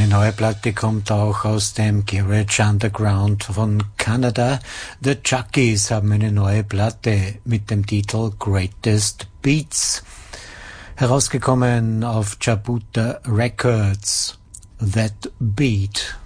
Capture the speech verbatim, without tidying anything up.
Eine neue Platte kommt auch aus dem Garage Underground von Kanada. The Chuckies haben eine neue Platte mit dem Titel Greatest Beats. Herausgekommen auf Jabuta Records. That Beat.